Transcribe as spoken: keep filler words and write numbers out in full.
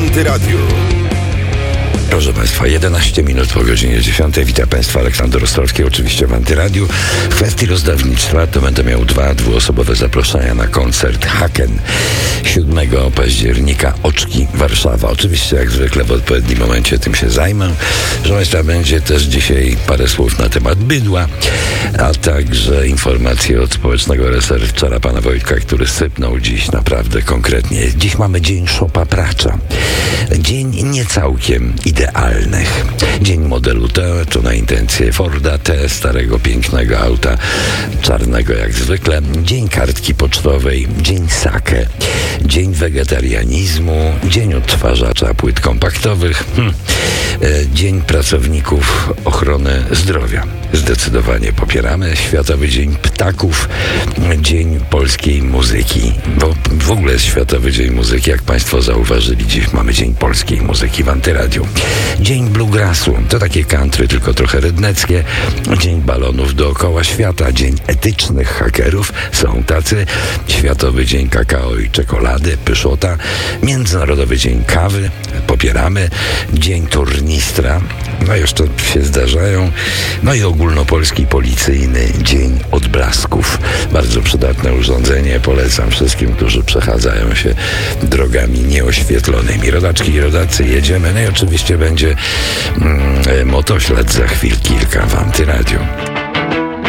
Antyradiu. Proszę Państwa, jedenaście minut po godzinie dziesiątej. Witam Państwa, Aleksander Ostrowski, oczywiście w Antyradiu. W kwestii rozdawnictwa to będę miał dwa dwuosobowe zaproszenia na koncert Haken siódmego października, Oczki, Warszawa. Oczywiście, jak zwykle, w odpowiednim momencie tym się zajmę. Proszę Państwa, będzie też dzisiaj parę słów na temat bydła, a także informacje od społecznego researchera pana Wojtka, który sypnął dziś naprawdę konkretnie. Dziś mamy dzień szopapracza. Dzień niecałkiem idealnych. Dzień modelu T, to na intencje Forda T, starego, pięknego auta, czarnego jak zwykle. Dzień kartki pocztowej, dzień sake, dzień wegetarianizmu, dzień odtwarzacza płyt kompaktowych, hm. dzień pracowników ochrony zdrowia. Zdecydowanie popieramy. Światowy Dzień Ptaków, Dzień Polskiej Muzyki. Bo w ogóle jest Światowy Dzień Muzyki, jak Państwo zauważyli, dziś mamy Dzień Polskiej Muzyki w Antyradiu. Dzień Bluegrassu, to takie country, tylko trochę redneckie. Dzień balonów dookoła świata, Dzień etycznych hakerów, są tacy. Światowy Dzień Kakao i Czekolady, pyszota. Międzynarodowy Dzień Kawy, popieramy. Dzień Tornistra, no jeszcze się zdarzają. No i ogólnopolski policyjny Dzień Odblasków. Bardzo przydatne urządzenie, polecam wszystkim, którzy przechadzają się drogami nieoświetlonymi. Rodaczki i rodacy, jedziemy. No i oczywiście będzie mm, motoślad za chwil kilka w Antyradiu.